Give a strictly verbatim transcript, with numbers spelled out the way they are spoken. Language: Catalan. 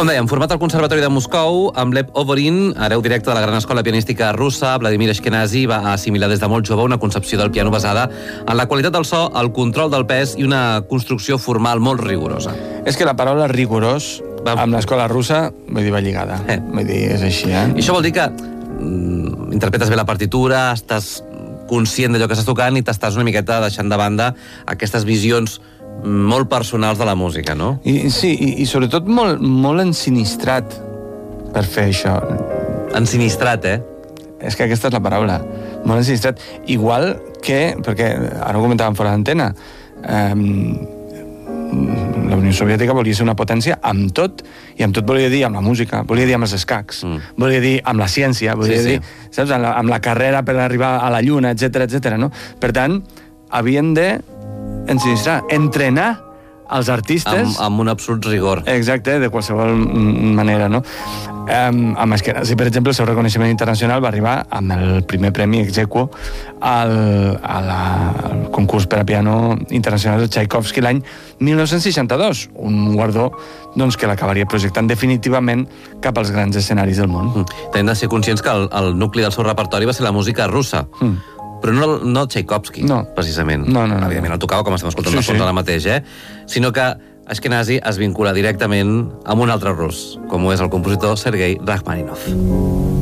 Com dèiem, format al Conservatori de Moscou, amb Lev Oborin, hereu directe de la gran escola pianística russa, Vladimir Ashkenazy va assimilar des de molt jove una concepció del piano basada en la qualitat del so, el control del pes i una construcció formal molt rigorosa. És que la paraula rigorós, Va. amb l'escola russa, vull dir, va lligada. Eh. Vull dir, és així, eh? I això vol dir que mm, interpretes bé la partitura, estàs conscient d'allò que estàs tocant i t'estàs una miqueta deixant de banda aquestes visions molt personals de la música, no? I, sí, i, i sobretot molt, molt ensinistrat per fer això. Ensinistrat, eh? És que aquesta és la paraula. Molt ensinistrat. Igual que, perquè ara ho comentàvem fora d'antena, eh, la Unió Soviètica volia ser una potència amb tot, i amb tot volia dir amb la música, volia dir amb els escacs, mm. volia dir amb la ciència, volia sí, dir, sí. saps, amb la, amb la carrera per arribar a la Lluna, etcètera, etcètera, no? Per tant, havien de ensinistrar, entrenar els artistes... Amb, amb un absolut rigor. Exacte, de qualsevol manera, no? Um, amb Ashkenazy, per exemple, el seu reconeixement internacional va arribar amb el primer premi exequo al, a la, al concurs per a piano internacional de Tchaikovsky l'any mil nou-cents seixanta-dos, un guardó doncs, que l'acabaria projectant definitivament cap als grans escenaris del món. Mm. Tenim de ser conscients que el, el nucli del seu repertori va ser la música russa. Mm. Però no, no Tchaikovsky, no. precisament. No, no, no. Evidentment el tocava, com estem escoltant sí, de fons sí. ara mateix, eh? Sinó que Ashkenazy es vincula directament amb un altre rus, com ho és el compositor Sergei Rachmaninov.